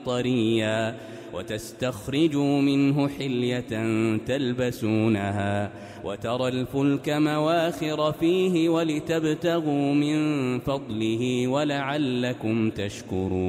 طريا وتستخرجوا منه حلية تلبسونها وترى الفلك مواخر فيه ولتبتغوا من فضله ولعلكم تشكرون